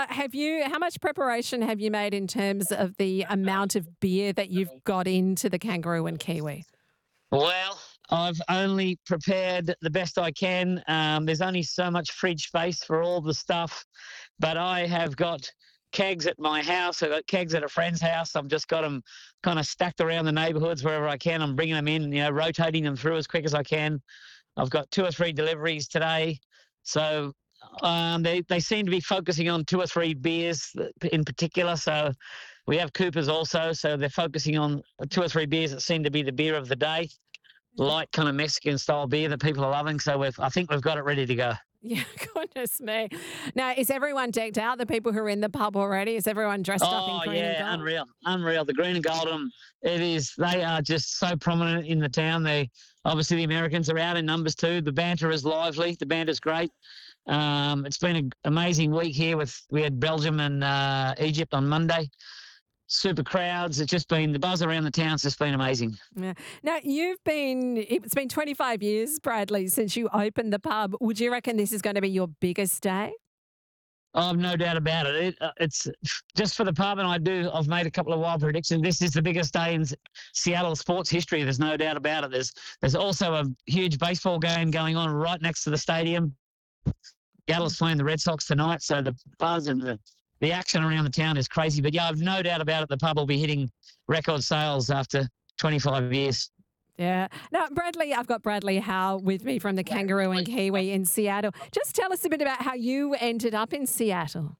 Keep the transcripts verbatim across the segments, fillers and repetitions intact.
have you? How much preparation have you made in terms of the amount of beer that you've got into the Kangaroo and Kiwi? Well, I've only prepared the best I can. Um, there's only so much fridge space for all the stuff, but I have got kegs at my house. I've got kegs at a friend's house. I've just got them kind of stacked around the neighbourhoods wherever I can. I'm bringing them in, you know, rotating them through as quick as I can. I've got two or three deliveries today. So um, they, they seem to be focusing on two or three beers in particular. So we have Coopers also. So they're focusing on two or three beers that seem to be the beer of the day. Light kind of Mexican style beer that people are loving. So we've, I think we've got it ready to go. Yeah, goodness me. Now, is everyone decked out? The people who are in the pub already? Is everyone dressed up in Oh green and yeah, gold? unreal, unreal. The green and gold, um, it is. They are just so prominent in the town. They obviously the Americans are out in numbers too. The banter is lively. The banter's great. Um, it's been an amazing week here. With we had Belgium and uh, Egypt on Monday. Super crowds. It's just been the buzz around the town's just been amazing. Yeah. Now, you've been, it's been twenty-five years, Bradley, since you opened the pub. Would you reckon this is going to be your biggest day? I've no doubt about it. it uh, it's just for the pub, and I do. I've made a couple of wild predictions. This is the biggest day in S- Seattle sports history. There's no doubt about it. There's there's also a huge baseball game going on right next to the stadium. Seattle's playing the Red Sox tonight, so the buzz and the, the action around the town is crazy. But yeah, I've no doubt about it. The pub will be hitting record sales after twenty-five years. Yeah. Now, Bradley, I've got Bradley Howe with me from the Kangaroo and Kiwi in Seattle. Just tell us a bit about how you ended up in Seattle.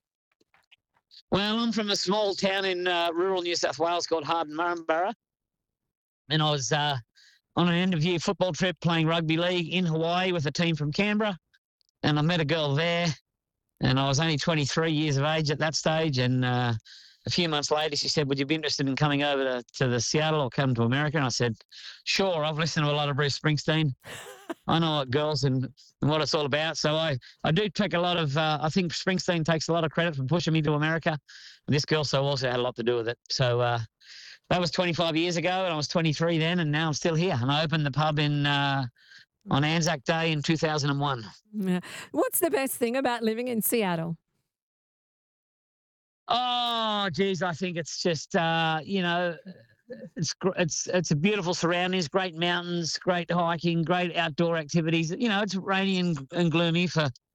Well, I'm from a small town in uh, rural New South Wales called Hardin Murrumburra, and I was uh, on an end of year football trip playing rugby league in Hawaii with a team from Canberra, and I met a girl there, and I was only twenty-three years of age at that stage, and uh, a few months later she said, would you be interested in coming over to, to the Seattle or come to America? And I said, sure, I've listened to a lot of Bruce Springsteen. I know what girls and, and what it's all about. So I, I do take a lot of, uh, I think Springsteen takes a lot of credit for pushing me to America. And this girl so also had a lot to do with it. So uh, that was twenty-five years ago, and I was twenty-three then, and now I'm still here. And I opened the pub in uh, on Anzac Day in two thousand one. Yeah. What's the best thing about living in Seattle? Oh, geez, I think it's just, uh, you know, it's gr- it's it's a beautiful surroundings, great mountains, great hiking, great outdoor activities. You know, it's rainy and, and gloomy for